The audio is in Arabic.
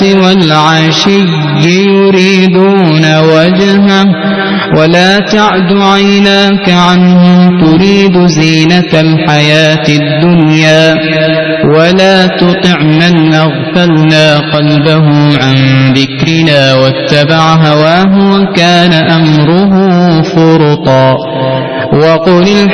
والعشي يريدون وجهه ولا تعد عيناك عنهم تريد زينة الحياة الدنيا ولا تطع من أغفلنا قلبه عن ذكرنا واتبع هواه وكان أمره فرطا وقل